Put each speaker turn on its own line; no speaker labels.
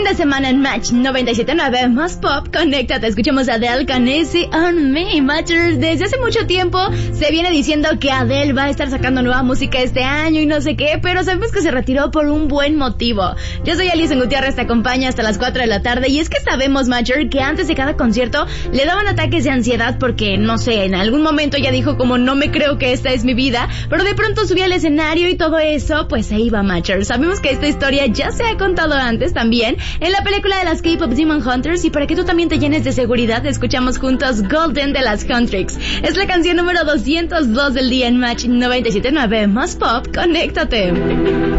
de semana en Match 97.9 más pop, conéctate, escuchamos a Adele con Easy on Me. Matchers, desde hace mucho tiempo se viene diciendo que Adele va a estar sacando nueva música este año y no sé qué, pero sabemos que se retiró por un buen motivo. Yo soy Alison Gutiérrez, te acompaña hasta las 4 de la tarde y es que sabemos, Matcher, que antes de cada concierto le daban ataques de ansiedad porque, no sé, en algún momento ya dijo como no me creo que esta es mi vida, pero de pronto subía al escenario y todo eso, pues ahí va, Matcher. Sabemos que esta historia ya se ha contado antes también en la película de las K-Pop Demon Hunters, y para que tú también te llenes de seguridad, escuchamos juntos Golden de las Contrix. Es la canción número 202 del día en Match 97.9 más pop, conéctate.